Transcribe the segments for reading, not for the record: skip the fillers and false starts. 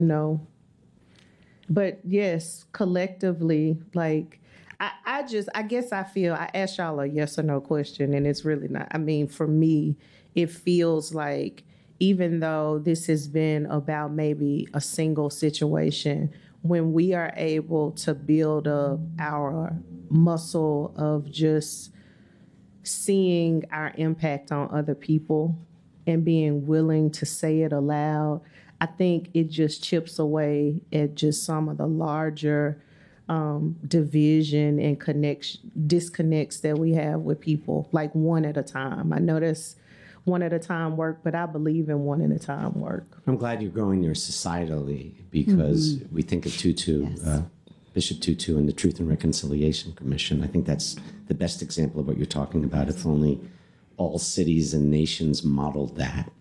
No. But yes, collectively, like I guess I feel I asked y'all a yes or no question, and it's really not. I mean, for me, it feels like even though this has been about maybe a single situation, when we are able to build up our muscle of just seeing our impact on other people and being willing to say it aloud, I think it just chips away at just some of the larger division and disconnects that we have with people, like one at a time. I know that's one at a time work, but I believe in one at a time work. I'm glad you're going there societally because we think of Tutu, yes. Bishop Tutu and the Truth and Reconciliation Commission. I think that's the best example of what you're talking about. If only all cities and nations modeled that.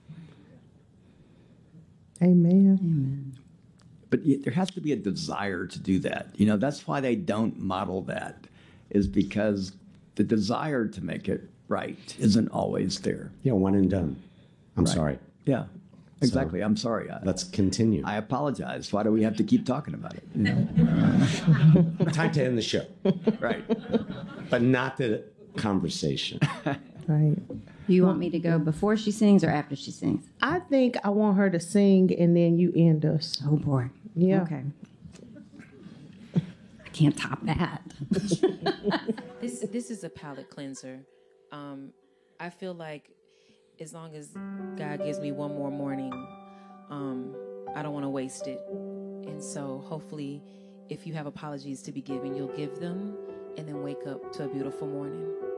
Amen. Amen. But there has to be a desire to do that. You know, that's why they don't model that, is because the desire to make it right isn't always there. Yeah, one and done. I'm sorry. Yeah, exactly. So, I'm sorry. Let's continue. I apologize. Why do we have to keep talking about it? Time to end the show. Right. But not the conversation. Right. You want me to go before she sings or after she sings? I think I want her to sing and then you end us. Oh, boy. Yeah. Okay. I can't top that. This is a palate cleanser. I feel like as long as God gives me one more morning, I don't want to waste it. And so hopefully if you have apologies to be given, you'll give them and then wake up to a beautiful morning.